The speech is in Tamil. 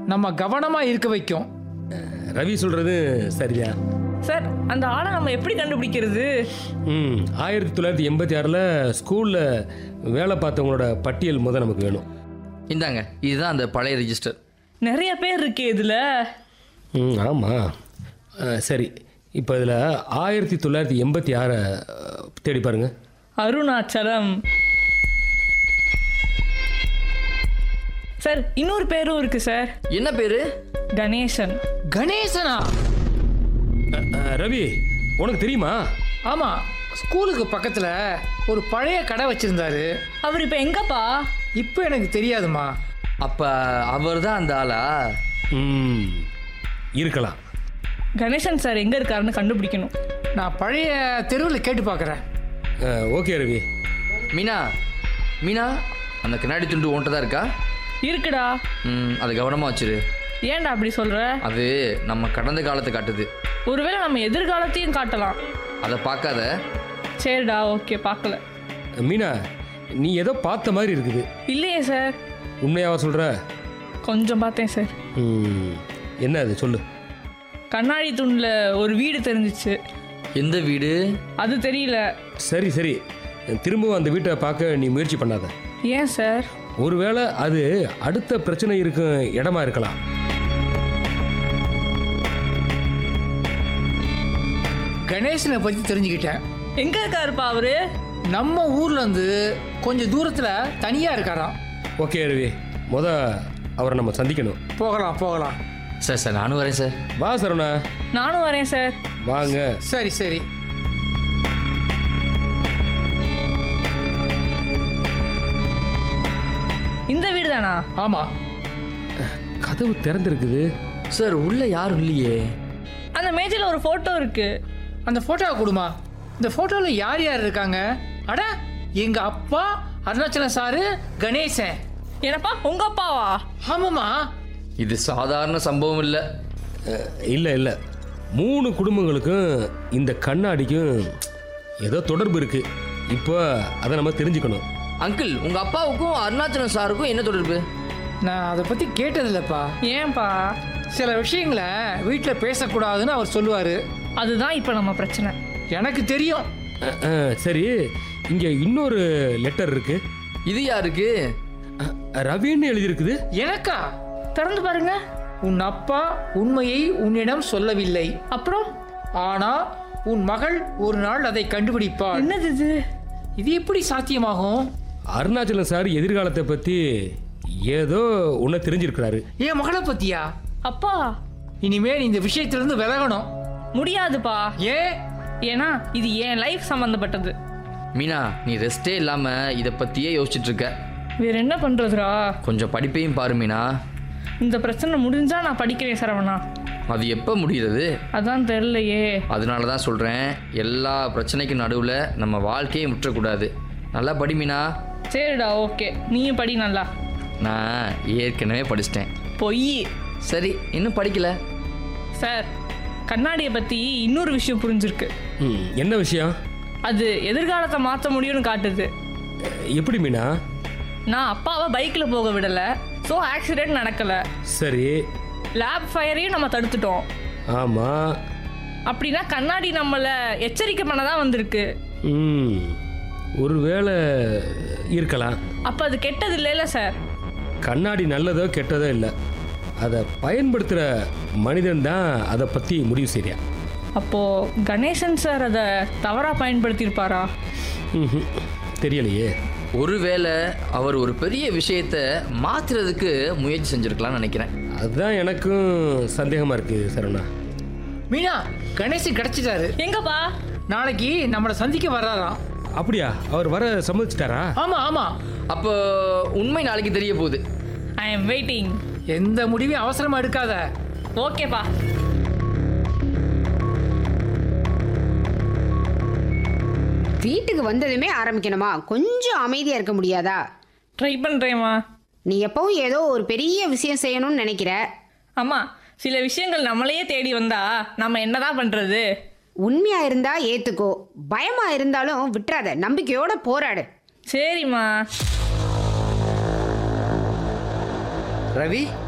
நம்ம கவனமாக இருக்க வைக்கும். ரவி சொல்கிறது சரிதான் சார். அந்த ஆளை நம்ம எப்படி கண்டுபிடிக்கிறது? 1986 ஸ்கூலில் வேலை பார்த்தவங்களோட பட்டியல் நமக்கு வேணும். இந்தாங்க, இதுதான் அந்த பழைய ரிஜிஸ்டர். நிறைய பேர் இருக்கே இதில். ஆமாம். சரி, இப்போ இதில் 1986 தேடி பாருங்க. அருணாச்சலம். சார், இன்னொரு பேரும் இருக்கு சார். என்ன பேரு? கணேசன். கணேசனா? ரவி, உனக்கு தெரியுமா? ஆமாம், ஸ்கூலுக்கு பக்கத்தில் ஒரு பழைய கடை வச்சுருந்தாரு. அவர் இப்போ எங்கப்பா? இப்போ எனக்கு தெரியாதுமா. அப்போ அவர் தான் அந்த ஆளா? இருக்கலாம். கணேசன் சார் எங்கே இருக்காருன்னு கண்டுபிடிக்கணும். நான் பழைய தெருவில் கேட்டு பார்க்குறேன். ஓகே ரவி. மீனா, மீனா, அந்த கண்ணாடி துண்டு உன்கிட்ட தான் இருக்கா? இருக்குடா. அதை கவனமாக வச்சிரு. ஏன்டா அப்படி சொல்கிற? அது நம்ம கடந்த காலத்தை காட்டுது. ஒருவேளை நம்ம எதிர்காலத்தையும் காட்டலாம். அதை பார்க்காத. சரிடா, ஓகே, பார்க்கல. மீனா, நீ ஏதோ பார்த்த மாதிரி இருக்குது. இல்லையே சார். உண்மையாவா சொல்கிற? கொஞ்சம் பார்த்தேன் சார். என்ன அது சொல்லு. கண்ணாடி துண்டில் ஒரு வீடு தெரிஞ்சிச்சு. எந்த வீடு? அது தெரியல. சரி சரி, திரும்பவும் அந்த வீட்டை பார்க்க நீ முயற்சி பண்ணாத. ஏன் சார்? ஒருவேளை அது அடுத்த பிரச்சனை இருக்கும் இடமா இருக்கலாம். கணேசனை பற்றி தெரிஞ்சுக்கிட்டேன். எங்கே இருக்காருப்பா அவரு? நம்ம ஊர்லேருந்து கொஞ்சம் தூரத்தில் தனியாக இருக்காராம். ஓகே ரவி, அவரை நம்ம சந்திக்கணும். போகலாம் போகலாம். சார் நானும் வரேன் சார். வா சரவணா. நானும் வரேன் சார். வாங்க. சரி சரி. இந்த வீடு தானா? ஆமாம். கதவு திறந்துருக்குது. சார், உள்ள யாரும் இல்லையே. அந்த மேஜையில் ஒரு ஃபோட்டோ இருக்கு. அந்த ஃபோட்டோவை கொடுமா. இந்த ஃபோட்டோவில் யார் யார் இருக்காங்க? அட, எங்கள் அப்பா அருணாச்சலம் சாரு, கணேசன். என்னப்பா, உங்கள் அப்பாவா? ஆமாம்மா. இது சாதாரண சம்பவம் இல்லை. இல்லை இல்லை, 3 குடும்பங்களுக்கும் இந்த கண்ணாடிக்கும் ஏதோ தொடர்பு இருக்குது. இப்போ அதை நம்ம தெரிஞ்சுக்கணும். அங்கிள், உங்கள் அப்பாவுக்கும் அருணாச்சலம் சாருக்கும் என்ன தொடர்பு? நான் அதை பற்றி கேட்டதில்லைப்பா. ஏன்பா? சில விஷயங்களை வீட்டில் பேசக்கூடாதுன்னு அவர் சொல்லுவார். அதுதான் இப்போ நம்ம பிரச்சனை. எனக்கு தெரியும். சரி, இங்கே இன்னொரு லெட்டர் இருக்கு. இது யாருக்கு? ரவின்னு எழுதியிருக்குது. எனக்கா? திறந்து பாருங்க. உன் அப்பா உண்மையை உன்னிடம் சொல்லவில்லை. அப்புறம்? ஆனா உன் மகள் ஒரு நாள் அதை கண்டுபிடிப்பாள். என்னது இது? இது எப்படி சாத்தியமாகும்? அருணாச்சலம் சார் எதிர்காலத்தை பற்றி ஏதோ ஒன்று தெரிஞ்சிருக்கிறாரு. என் மகளை பத்தியா? அப்பா, இனிமேல் இந்த விஷயத்திலிருந்து விலகணும். முடியாதுப்பா. ஏன்னா இது என் லைஃப் சம்மந்தப்பட்டது. மீனா, நீ ரெஸ்டே இல்லாமல் இதை பற்றியே யோசிச்சுட்டு இருக்க. வேற என்ன பண்ணுறதுரா? கொஞ்சம் படிப்பையும் பாரு மீனா. இந்த பிரச்சனை முடிஞ்சா நான் படிக்கிறேன் சரவணா. அது எப்போ முடிகிறது? அதான் தெரியலையே. அதனால தான் சொல்கிறேன், எல்லா பிரச்சனைக்கும் நடுவில் நம்ம வாழ்க்கையை முற்றக்கூடாது. நல்லா படி மீனா. சரிடா, ஓகே, நீயும் படி நல்லா. நான் ஏற்கனவே படிச்சிட்டேன். பொய். சரி, இன்னும் படிக்கல. சார், கண்ணாடியை பற்றி இன்னொரு விஷயம் புரிஞ்சிருக்கு. என்ன விஷயம்? அது எதிர்காலத்தை மாற்ற முடியும்னு காட்டுது. எப்படி மீனா? நான் அப்பாவை பைக்கில் போக விடலை, ஸோ ஆக்சிடென்ட் நடக்கலை. சரி. லேப் ஃபயரையும் நம்ம தடுத்துட்டோம். ஆமாம். அப்படின்னா கண்ணாடி நம்மளை எச்சரிக்கை பண்ண தான் வந்திருக்கு. ஒருவேளை இருக்கலாம். அப்போ அது கெட்டது இல்லைல்ல சார்? கண்ணாடி நல்லதோ கெட்டதோ இல்லை, அதை பயன்படுத்துகிற மனிதன் தான் அதை பற்றி முடிவு செய்யா. அப்போது கணேசன் சார் அதை தவறாக பயன்படுத்தியிருப்பாரா? தெரியலையே. ஒருவேளை அவர் ஒரு பெரிய விஷயத்தை மாற்றுறதுக்கு முயற்சி செஞ்சுருக்கலாம்னு நினைக்கிறேன். அதுதான் எனக்கும் சந்தேகமாக இருக்குது சரவணா. மீனா, கணேசன் கிடைச்சிட்டாரு. எங்கப்பா? நாளைக்கு நம்மளை சந்திக்க வர்றாராம். அப்படியா? அவர் வர சம்மதிச்சிட்டாரா? ஆமாம் ஆமாம். அப்போ உண்மை நாளைக்கு தெரிய போகுது. I am waiting. எந்த முடிவையும் அவசரமாக எடுக்காத. ஓகேப்பா. வீட்டுக்கு வந்ததுமே ஆரம்பிக்கணுமா? கொஞ்சம் அமைதியாக இருக்க முடியாதா? ட்ரை பண்ணுறேம்மா. நீ எப்பவும் ஏதோ ஒரு பெரிய விஷயம் செய்யணும்னு நினைக்கிற. ஆமாம், சில விஷயங்கள் நம்மளையே தேடி வந்தா நம்ம என்னதான் பண்ணுறது? உண்மையா இருந்தா ஏத்துக்கோ, பயமா இருந்தாலும் விட்டுறாத, நம்பிக்கையோட போராடு. சரிம்மா. ரவி,